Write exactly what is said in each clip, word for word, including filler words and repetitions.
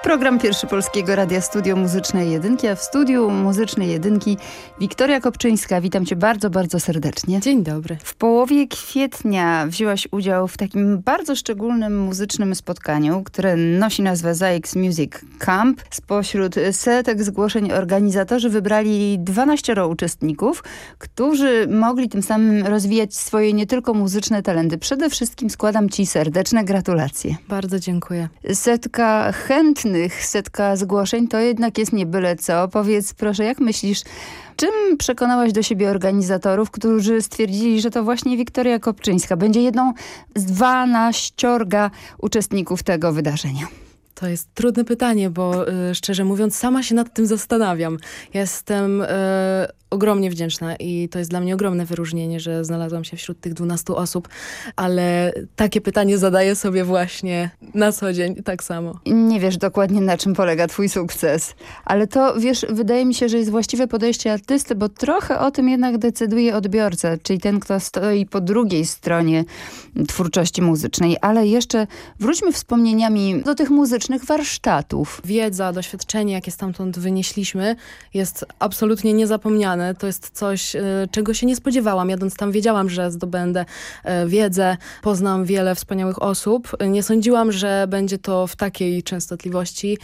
Program Pierwszy Polskiego Radia Studio Muzycznej Jedynki, a w studiu Muzycznej Jedynki Wiktoria Kopczyńska. Witam cię bardzo, bardzo serdecznie. Dzień dobry. W połowie kwietnia wzięłaś udział w takim bardzo szczególnym muzycznym spotkaniu, które nosi nazwę Zajeks Music Camp. Spośród setek zgłoszeń organizatorzy wybrali dwanaścioro uczestników, którzy mogli tym samym rozwijać swoje nie tylko muzyczne talenty. Przede wszystkim składam ci serdeczne gratulacje. Bardzo dziękuję. Setka chętnych, setka zgłoszeń to jednak jest nie byle co. Powiedz proszę, jak myślisz, czym przekonałaś do siebie organizatorów, którzy stwierdzili, że to właśnie Wiktoria Kopczyńska będzie jedną z dwanaściorga uczestników tego wydarzenia? To jest trudne pytanie, bo y, szczerze mówiąc sama się nad tym zastanawiam. Jestem y, ogromnie wdzięczna i to jest dla mnie ogromne wyróżnienie, że znalazłam się wśród tych dwunastu osób, ale takie pytanie zadaję sobie właśnie na co dzień tak samo. Nie wiesz dokładnie, na czym polega twój sukces, ale to, wiesz, wydaje mi się, że jest właściwe podejście artysty, bo trochę o tym jednak decyduje odbiorca, czyli ten, kto stoi po drugiej stronie twórczości muzycznej. Ale jeszcze wróćmy wspomnieniami do tych muzycznych warsztatów. Wiedza, doświadczenie, jakie stamtąd wynieśliśmy, jest absolutnie niezapomniane. To jest coś, czego się nie spodziewałam. Jadąc tam wiedziałam, że zdobędę wiedzę, poznam wiele wspaniałych osób. Nie sądziłam, że będzie to w takiej częstotliwości,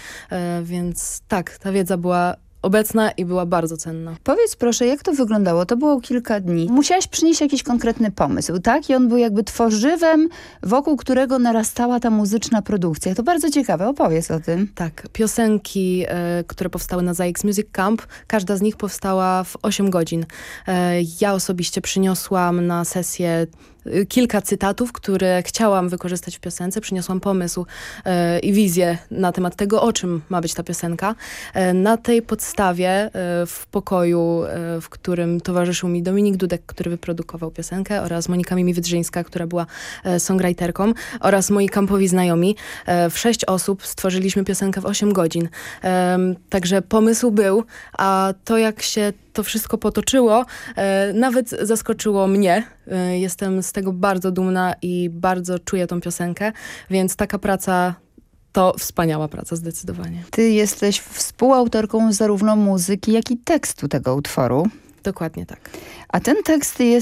więc tak, ta wiedza była obecna i była bardzo cenna. Powiedz proszę, jak to wyglądało? To było kilka dni. Musiałaś przynieść jakiś konkretny pomysł, tak? I on był jakby tworzywem, wokół którego narastała ta muzyczna produkcja. To bardzo ciekawe. Opowiedz o tym. Tak. Piosenki, e, które powstały na Zajeks Music Camp, każda z nich powstała w osiem godzin. E, ja osobiście przyniosłam na sesję kilka cytatów, które chciałam wykorzystać w piosence. Przyniosłam pomysł e, i wizję na temat tego, o czym ma być ta piosenka. E, na tej podstawie e, w pokoju, e, w którym towarzyszył mi Dominik Dudek, który wyprodukował piosenkę, oraz Monika Mimi-Wydrzyńska, która była e, songwriterką, oraz moi kampowi znajomi. E, w sześć osób stworzyliśmy piosenkę w osiem godzin. E, także pomysł był, a to jak się to wszystko potoczyło, e, nawet zaskoczyło mnie. E, jestem z tego bardzo dumna i bardzo czuję tą piosenkę, więc taka praca to wspaniała praca zdecydowanie. Ty jesteś współautorką zarówno muzyki, jak i tekstu tego utworu. Dokładnie tak. A ten tekst jest